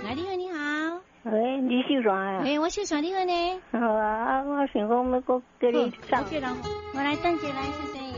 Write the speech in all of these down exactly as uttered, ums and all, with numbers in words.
来，你好，你好。 喂，李秀爽啊。 哎，我秀爽，你好呢。 好啊，我想讲要搁给你唱。 我来邓姐来，谢谢。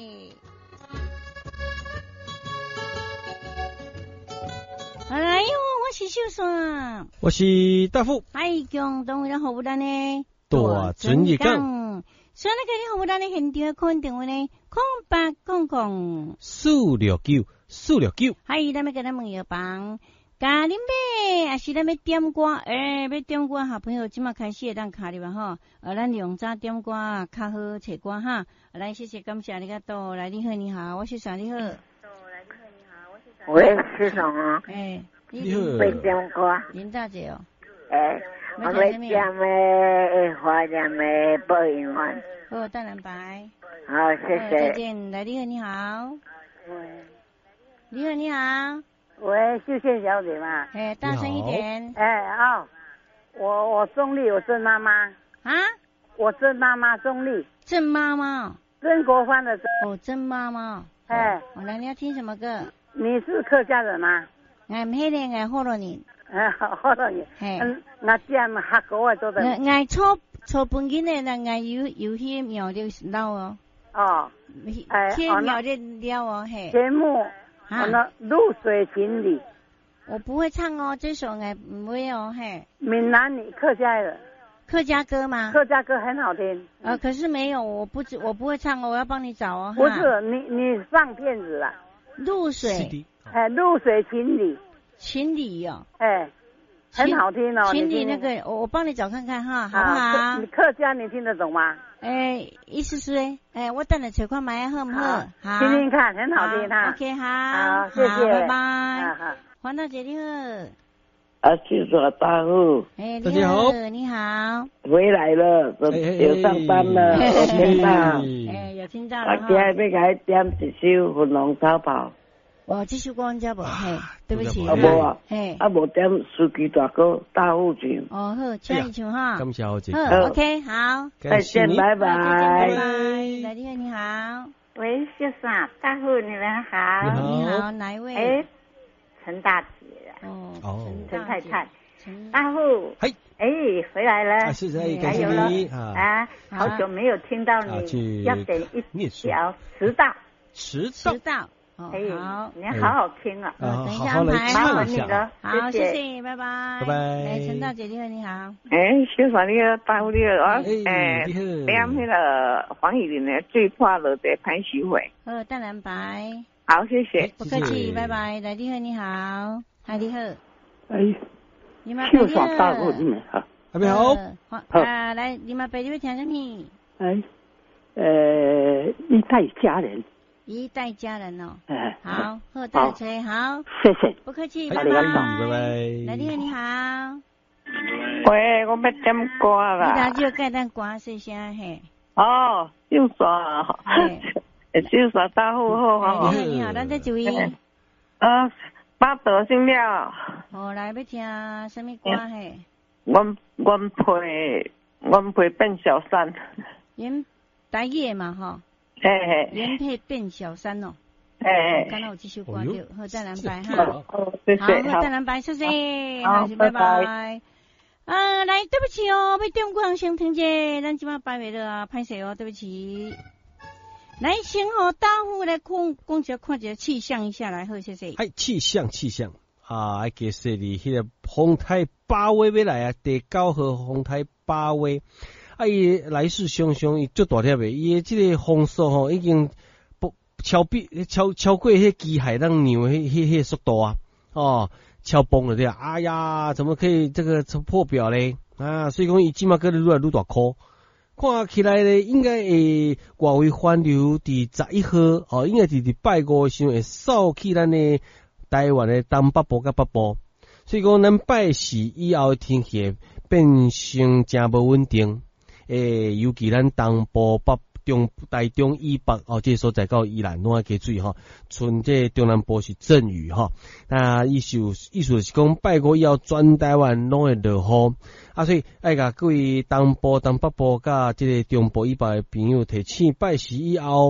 好来哟，我是秀爽， 我是大富。 哎，强动物的服务单呢？ 大准一讲。 所以呢，给你服务单呢，现场可能电话呢，空八空空四六九四六九。 嗨，咱们给咱们药房。咖喱妹，也是咱要点歌，诶、欸，要点歌，好朋友即马开始会当卡哩吧吼，呃，咱用早点歌较好找歌哈。来，谢谢，感谢你个多，来，你好，你好，我是啥你好。多来，你好，你好，我是啥。 喂，是什么？ 诶， 你好。 要点歌。 林大姐哦。 诶，我要点的花点的播音员。 哦，大蓝白。 好，谢谢。 再见，来，你好，你好。喂。你好，你好。 喂，秀倩小姐嘛。 哎，大声一点。 哎哦，我我钟丽，我郑妈妈。 啊？ 我郑妈妈钟丽。 郑妈妈。 曾国藩的曾。 哦，郑妈妈。 哎。 我来，你要听什么歌？ 你是客家人吗？ 俺唔系咧，俺好多年。 哎，好多年。 嘿。 嗯，我讲客家话做的。 俺俺初初本金咧，那俺有有些苗的老哦。 哦。 哎。些苗的了哦，嘿。 节目。 啊， 那露水情里， 我不会唱哦，这首哎不会哦，嘿。 闽南语客家人， 客家歌吗？ 客家歌很好听。 呃，可是没有，我不知我不会唱哦，我要帮你找哦。 不是你你上骗子了。 露水， 哎，露水情里， 情里哦， 哎，很好听哦。 情里那个，我我帮你找看看哈，好不好？ 你客家你听得懂吗？ 哎，意思是哎，哎，我等你找看买好不好？好， 听听看，很好听哈。 OK， 好， 好，谢谢， 拜拜。黄大姐你好。 啊，去说大户。 哎， 大家好， 你好。 回来了，有上班了，有听到。 哎，有听到了。 我今日要给他点一首《粉红逃跑》。 哦，这首歌人家无，嘿，对不起。 啊无啊， 嘿， 啊无点司机大哥大户唱。 哦好，请一唱哈。 感谢好姐。 好 ，OK， 好。 再见，拜拜。 拜拜。来，你好，你好。 喂，先生，大户你们好。 你好，哪一位？ 哎，陈大姐。 哦。 哦。 陈太太。大户。 嘿。 哎，回来了。 啊，是是，感谢你啊。好久没有听到你，要点一条迟到。 迟迟到。 哎，好，你好好听啊！ 等一下安排， 麻烦你了， 好，谢谢，拜拜， 拜拜。 哎，陈大姐你好，你好。 哎，小爽你好，大户你好，我哎点那个黄以玲的《最怕了的潘徐伟》。 呃，淡蓝白。 好，谢谢， 不客气，拜拜。来，你好，你好，嗨，你好。 哎， 你们小爽大户你们好， 还没好。 啊，来，你们北你要听什么？ 哎，呃，一代佳人。 一代佳人哦， 哎， 好，好，大锤，好， 谢谢， 不客气， 拜拜拜， 拜拜。 来，你好，你好， 喂，我要点歌啦， 你哪就盖单歌说声嘿， 哦，秀爽，秀爽大户好好， 你好，你好，咱在注意， 啊，八德姓了， 哦，来要听什么歌嘿？ 阮阮配阮配变小三， 原台语嘛吼。 嘿嘿， 原配变小三哦， 嘿嘿， 刚才有继续挂掉，好淡蓝白哈， 好，谢谢， 好淡蓝白，谢谢，好，拜拜。啊，来，对不起哦，要点歌先听者，咱即马八月了啊，歹势哦，对不起。来，先和大户来讲讲一下，看一下气象一下来，好，谢谢。 嗨，气象气象啊，其实哩，迄个风台八威要来啊，第九号风台八威。啊，伊来势汹汹，伊足大粒诶，伊诶即个风速吼已经不超比超超过迄机海浪牛迄迄迄速度啊，哦，超崩了对啊！哎呀，怎么可以这个破表咧？啊，所以讲伊即马个愈来愈大颗，看起来咧应该会外围环流伫十一号，哦，应该伫伫拜五时会扫去咱诶台湾诶东北部甲北部，所以讲咱拜四以后天气会变成真无稳定。诶，尤其咱东部、北中、台中以北哦，这所在到宜兰拢爱加注意吼。剩这中南部是阵雨吼。那意思意思是讲拜五以后全台湾拢会落雨，啊，所以爱甲各位东部、东北部甲这个中部以北的朋友提醒，拜四以后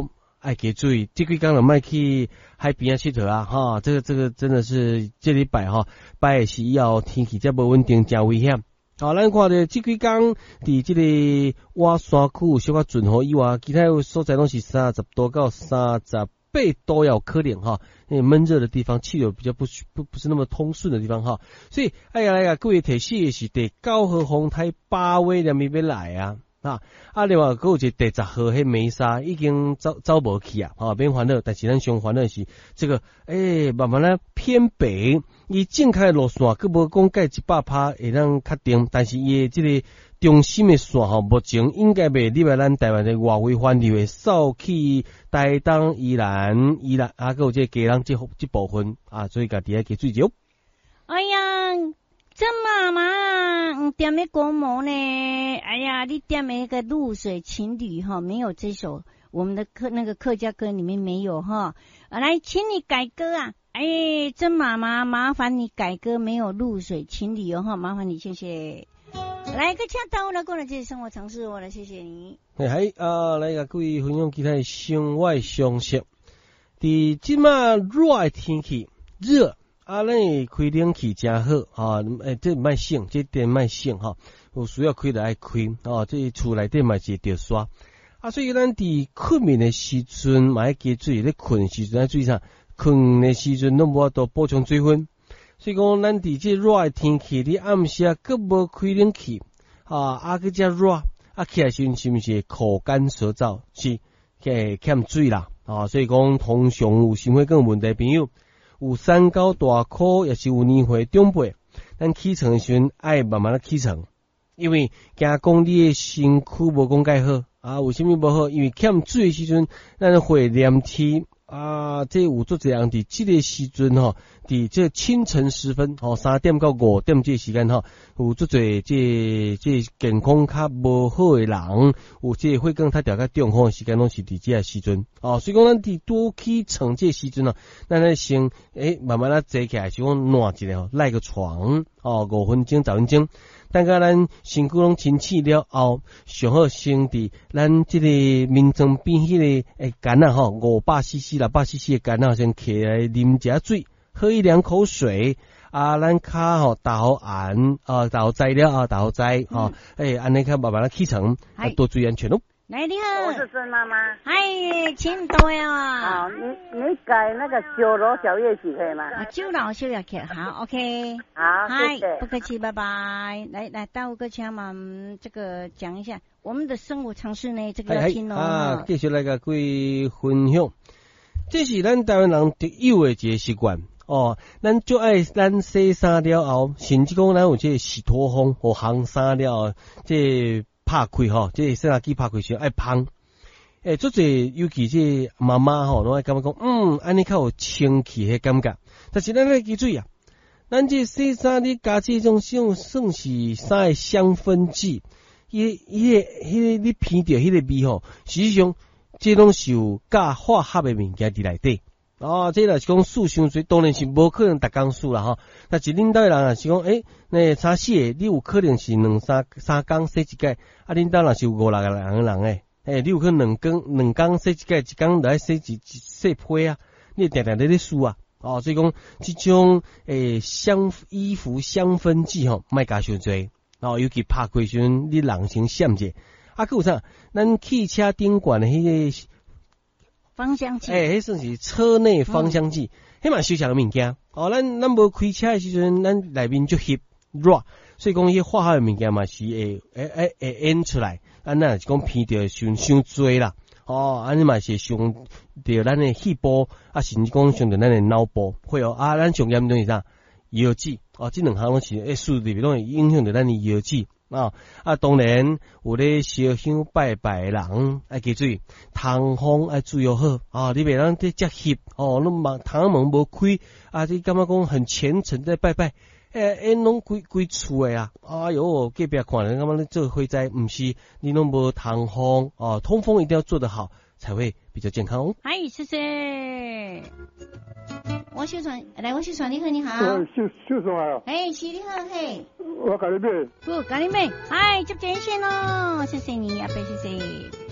爱给注意，这几天就莫去海边啊佚佗啊，哈，这个这个真的是这礼拜哈，拜是以后天气真无稳定，真危险。好，咱看到这几天伫这个瓦山区小可准雨以外，其他有所在拢是三十多到三十八度要可能哈，那闷热的地方，气流比较不不不是那么通顺的地方哈，所以哎呀来呀，各位提示的是第九号风台八威连咪要来啊。啊，啊，另外还有一个第十号迄梅沙已经走走无去啊，啊，免烦恼，但是咱上烦恼是这个，诶、欸，慢慢咧偏北，伊正开路线，佮无讲介一百趴会当确定，但是伊即个中心的线吼，目前应该袂入来咱台湾的外围环流的扫去台东、宜兰、宜兰，啊，佮有这个嘉南这这部分啊，所以家己要记注意哦。 哎呀，这妈妈点的国模呢？哎呀，你点的那个露水情侣哈，没有这首我们的客那个客家歌里面没有哈。啊，来，请你改歌啊！哎，这妈妈麻烦你改歌，没有露水情侣哦哈，麻烦你谢谢。来个恰到来过来这生活常识，我来谢谢你。 嘿，嗨啊，来个各位分享其他的生活常识。伫即马热的天气，热。啊，咱开冷气真好啊！诶，这莫省，这点莫省哈，有需要开就爱开哦。这厝内底嘛是着刷啊，所以咱伫困眠的时阵，嘛要记注意，咧困时阵要注意啥？困的时阵拢无法度补充水分，所以讲咱伫这热的天气，你暗时佫无开冷气啊，啊佫遮热，啊起来时阵是毋是口干舌燥？是，欠欠水啦啊！所以讲，通常有心血管问题的朋友。有三高大考，也是有年岁长辈，咱起床的时阵爱慢慢的起床，因为惊讲你的身躯无讲介好啊，为什么无好？因为欠水的时阵，咱会黏气啊，这有做这样伫这个时阵吼，伫这清晨时分吼，三点到五点这时间吼，有做这这这健康较无好的人，有这血管较调较中风的时间拢是伫这个时阵哦，所以讲咱伫多起床这时阵啊，咱咧先诶慢慢啊坐起来，是讲暖一下吼，赖个床哦，五分钟、十分钟。等到咱身躯拢清气了后，上好先伫咱即个面床边迄个诶干啊吼，五百 C C、六百 C C 的干啊，先起来啉一下水，喝一两口水啊，咱骹吼打好按啊，打好斋了啊，打好斋吼，诶，安尼较慢慢啊起床，啊多注意安全咯。 来，你好， 我是孙妈妈。 嗨，请到啊。 好，你你改那个九楼小夜曲可以吗？ 啊，九楼小夜曲，好 ，OK。 好，谢谢。 不客气，拜拜。来来，大吴哥请嘛，嗯，这个讲一下我们的生活常识呢，这个要听哦。 啊，继续来个各位分享，这是咱台湾人特有的一个习惯哦。咱就爱咱洗衫了后，甚至讲咱有这洗脱风或烘衫了后，这拍开吼，这洗衫机拍开时爱芳，诶，做侪尤其这妈妈吼，拢爱感觉讲，嗯，安尼较有清气的感觉。但是咱要记住啊，咱这洗衫你加这种种算是衫的香氛剂，伊迄个迄个你闻到迄个味吼，实际上这拢是有加化学的物件伫内底。哦，这若是讲数伤侪，当然是无可能逐工数啦吼。但是恁兜人若是讲，诶，那差四个，你有可能是两三三工洗一届，啊，恁兜若是有五六个人人诶，诶，你有可能两工两工洗一届，一工来洗一洗批啊，你定定在咧数啊。哦，所以讲这种诶香衣服香氛剂吼，莫加伤侪。哦，尤其拍开时阵，你人先闪者。啊，佮有啥？咱汽车顶管的迄个。 芳香剂， 诶、欸，迄算是车内芳香剂，迄嘛小小的物件。哦，咱咱无开车的时阵，咱内面就翕热，所以讲迄化学的物件嘛是会会会会演出来。啊，那是讲闻到伤伤多啦。哦，安尼嘛是伤着咱的细胞，啊，甚至讲伤着咱的脑部，会有啊，咱上严重是啥？腰子哦，这两项拢是诶，数里面拢会影响着咱的腰子。啊啊，当然有咧烧香拜拜的人爱记住，通风爱注意好啊！你别让这遮翕哦，那么窗门无开啊，你感觉讲很虔诚在拜拜，诶、欸，拢规规厝的啊！哎哟，隔壁看人感觉你做火灾，毋是你拢无通风哦，通风一定要做得好，才会比较健康哦。 嗨，谢谢。我小传，来，我小传，你好，你好。 呃，小小传啊。 哎，是你好，嘿。 我甲你买。 不，甲你买。嗨，接电线咯，谢谢你，阿伯，谢谢。